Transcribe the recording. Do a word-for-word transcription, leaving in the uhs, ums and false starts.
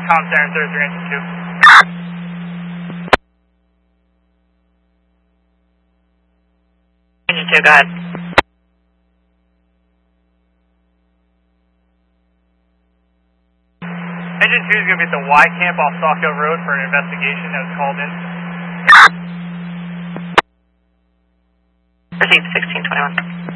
Com Siren thirty-three, engine two. Engine two, go ahead. Engine two is going to be at the Y camp off Sauk Hill Road for an investigation that was called in. Proceed, sixteen twenty-one.